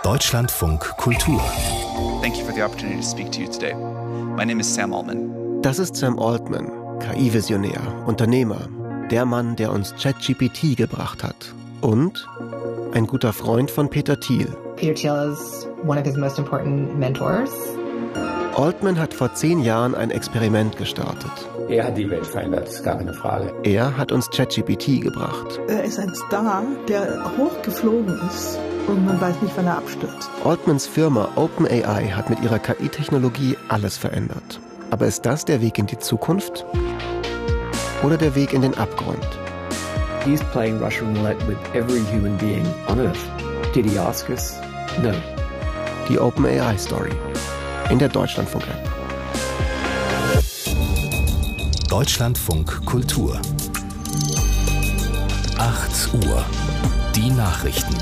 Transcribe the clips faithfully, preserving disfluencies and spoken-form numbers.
Deutschlandfunk Kultur. Thank you for the opportunity to speak to you today. My name is Sam Altman. Das ist Sam Altman, K I-Visionär, Unternehmer, der Mann, der uns ChatGPT gebracht hat. Und ein guter Freund von Peter Thiel. Peter Thiel is one of his most important mentors. Altman hat vor zehn Jahren ein Experiment gestartet. Er hat die Welt verändert, ist gar keine Frage. Er hat uns ChatGPT gebracht. Er ist ein Star, der hochgeflogen ist und man weiß nicht, wann er abstürzt. Altmans Firma OpenAI hat mit ihrer K I-Technologie alles verändert. Aber ist das der Weg in die Zukunft? Oder der Weg in den Abgrund? He's playing Russian roulette with every human being on Earth. Did he ask us? No. Die OpenAI-Story in der Deutschlandfunk-App. Deutschlandfunk Kultur. acht Uhr. Die Nachrichten.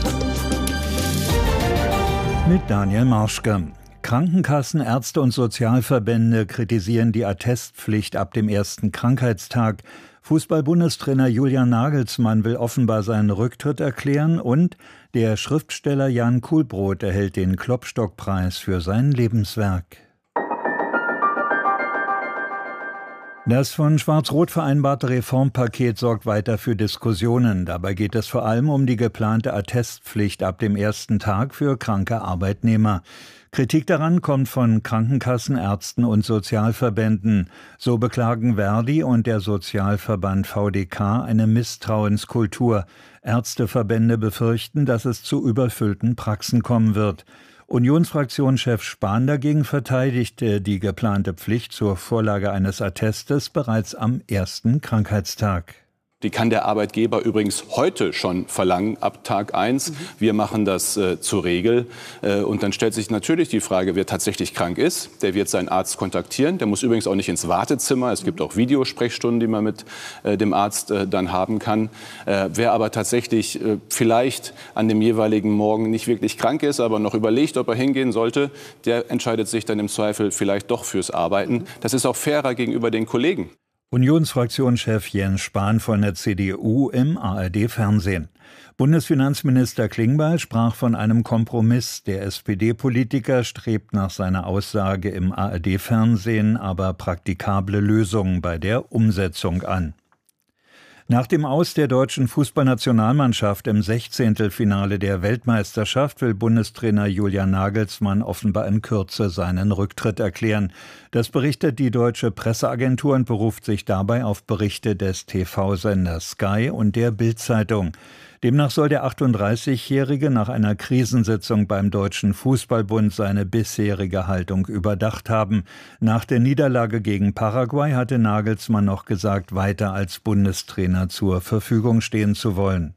Mit Daniel Marschke. Krankenkassen, Ärzte und Sozialverbände kritisieren die Attestpflicht ab dem ersten Krankheitstag. Fußball-Bundestrainer Julian Nagelsmann will offenbar seinen Rücktritt erklären und der Schriftsteller Jan Kuhlbrot erhält den Klopstock-Preis für sein Lebenswerk. Das von Schwarz-Rot vereinbarte Reformpaket sorgt weiter für Diskussionen. Dabei geht es vor allem um die geplante Attestpflicht ab dem ersten Tag für kranke Arbeitnehmer. Kritik daran kommt von Krankenkassen, Ärzten und Sozialverbänden. So beklagen Verdi und der Sozialverband V D K eine Misstrauenskultur. Ärzteverbände befürchten, dass es zu überfüllten Praxen kommen wird. Unionsfraktionschef Spahn dagegen verteidigte die geplante Pflicht zur Vorlage eines Attestes bereits am ersten Krankheitstag. Die kann der Arbeitgeber übrigens heute schon verlangen, ab Tag eins. Wir machen das äh, zur Regel. Äh, und dann stellt sich natürlich die Frage, wer tatsächlich krank ist. Der wird seinen Arzt kontaktieren. Der muss übrigens auch nicht ins Wartezimmer. Es gibt auch Videosprechstunden, die man mit äh, dem Arzt äh, dann haben kann. Äh, wer aber tatsächlich äh, vielleicht an dem jeweiligen Morgen nicht wirklich krank ist, aber noch überlegt, ob er hingehen sollte, der entscheidet sich dann im Zweifel vielleicht doch fürs Arbeiten. Das ist auch fairer gegenüber den Kollegen. Unionsfraktionschef Jens Spahn von der C D U im A R D-Fernsehen. Bundesfinanzminister Klingbeil sprach von einem Kompromiss. Der S P D-Politiker strebt nach seiner Aussage im A R D-Fernsehen aber praktikable Lösungen bei der Umsetzung an. Nach dem Aus der deutschen Fußballnationalmannschaft im Sechzehntelfinale der Weltmeisterschaft will Bundestrainer Julian Nagelsmann offenbar in Kürze seinen Rücktritt erklären. Das berichtet die deutsche Presseagentur und beruft sich dabei auf Berichte des T V-Senders Sky und der Bild-Zeitung. Demnach soll der achtunddreißigjährige nach einer Krisensitzung beim Deutschen Fußballbund seine bisherige Haltung überdacht haben. Nach der Niederlage gegen Paraguay hatte Nagelsmann noch gesagt, weiter als Bundestrainer zur Verfügung stehen zu wollen.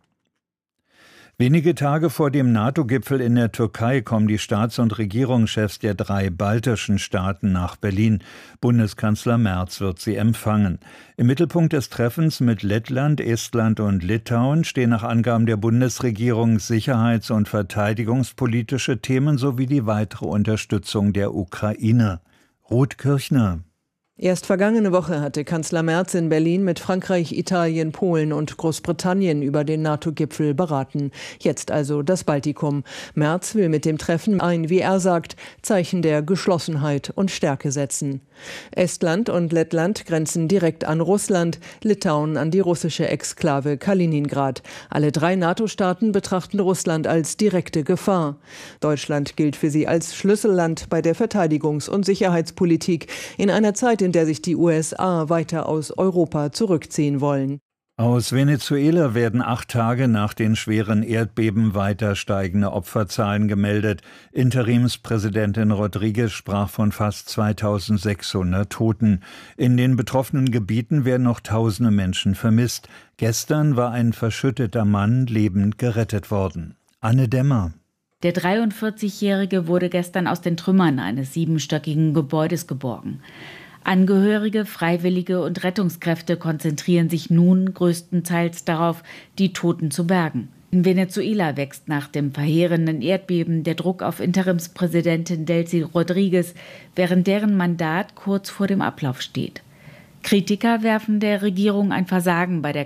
Wenige Tage vor dem NATO-Gipfel in der Türkei kommen die Staats- und Regierungschefs der drei baltischen Staaten nach Berlin. Bundeskanzler Merz wird sie empfangen. Im Mittelpunkt des Treffens mit Lettland, Estland und Litauen stehen nach Angaben der Bundesregierung sicherheits- und verteidigungspolitische Themen sowie die weitere Unterstützung der Ukraine. Ruth Kirchner. Erst vergangene Woche hatte Kanzler Merz in Berlin mit Frankreich, Italien, Polen und Großbritannien über den NATO-Gipfel beraten. Jetzt also das Baltikum. Merz will mit dem Treffen ein, wie er sagt, Zeichen der Geschlossenheit und Stärke setzen. Estland und Lettland grenzen direkt an Russland, Litauen an die russische Exklave Kaliningrad. Alle drei NATO-Staaten betrachten Russland als direkte Gefahr. Deutschland gilt für sie als Schlüsselland bei der Verteidigungs- und Sicherheitspolitik in einer Zeit, in der sich die U S A weiter aus Europa zurückziehen wollen. Aus Venezuela werden acht Tage nach den schweren Erdbeben weiter steigende Opferzahlen gemeldet. Interimspräsidentin Rodriguez sprach von fast zweitausendsechshundert Toten. In den betroffenen Gebieten werden noch tausende Menschen vermisst. Gestern war ein verschütteter Mann lebend gerettet worden. Anne Dämmer. Der dreiundvierzigjährige wurde gestern aus den Trümmern eines siebenstöckigen Gebäudes geborgen. Angehörige, Freiwillige und Rettungskräfte konzentrieren sich nun größtenteils darauf, die Toten zu bergen. In Venezuela wächst nach dem verheerenden Erdbeben der Druck auf Interimspräsidentin Delcy Rodriguez, während deren Mandat kurz vor dem Ablauf steht. Kritiker werfen der Regierung ein Versagen bei der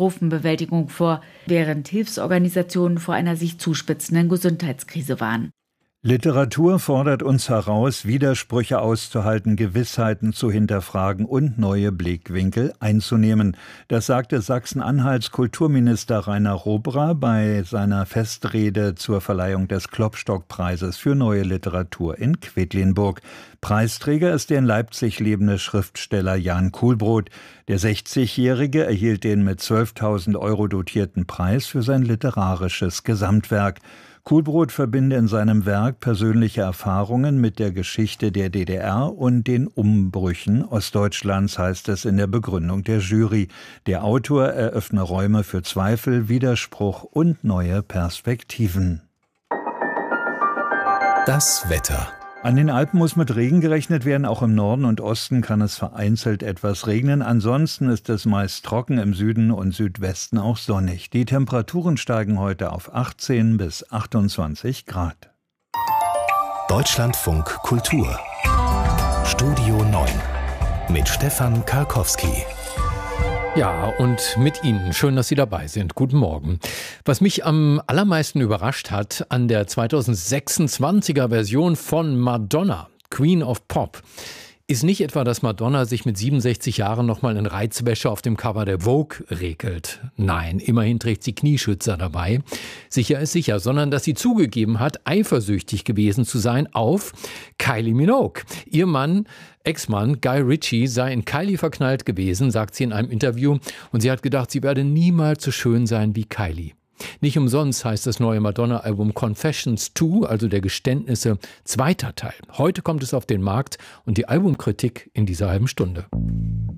Katastrophenbewältigung vor, während Hilfsorganisationen vor einer sich zuspitzenden Gesundheitskrise warnen. Literatur fordert uns heraus, Widersprüche auszuhalten, Gewissheiten zu hinterfragen und neue Blickwinkel einzunehmen. Das sagte Sachsen-Anhalts Kulturminister Rainer Robrer bei seiner Festrede zur Verleihung des Klopstock-Preises für neue Literatur in Quedlinburg. Preisträger ist der in Leipzig lebende Schriftsteller Jan Kuhlbrot. Der sechzigjährige erhielt den mit zwölftausend Euro dotierten Preis für sein literarisches Gesamtwerk. Kuhlbrot verbinde in seinem Werk persönliche Erfahrungen mit der Geschichte der D D R und den Umbrüchen Ostdeutschlands, heißt es in der Begründung der Jury. Der Autor eröffne Räume für Zweifel, Widerspruch und neue Perspektiven. Das Wetter. An den Alpen muss mit Regen gerechnet werden, auch im Norden und Osten kann es vereinzelt etwas regnen. Ansonsten ist es meist trocken, im Süden und Südwesten auch sonnig. Die Temperaturen steigen heute auf achtzehn bis achtundzwanzig Grad. Deutschlandfunk Kultur. Studio neun mit Stefan Karkowski. Ja, und mit Ihnen. Schön, dass Sie dabei sind. Guten Morgen. Was mich am allermeisten überrascht hat an der zweitausendsechsundzwanziger Version von Madonna, Queen of Pop, ist nicht etwa, dass Madonna sich mit siebenundsechzig Jahren nochmal in Reizwäsche auf dem Cover der Vogue regelt. Nein, immerhin trägt sie Knieschützer dabei. Sicher ist sicher, sondern dass sie zugegeben hat, eifersüchtig gewesen zu sein auf Kylie Minogue. Ihr Mann, Ex-Mann Guy Ritchie sei in Kylie verknallt gewesen, sagt sie in einem Interview. Und sie hat gedacht, sie werde niemals so schön sein wie Kylie. Nicht umsonst heißt das neue Madonna-Album Confessions zwei, also der Geständnisse, zweiter Teil. Heute kommt es auf den Markt und die Albumkritik in dieser halben Stunde.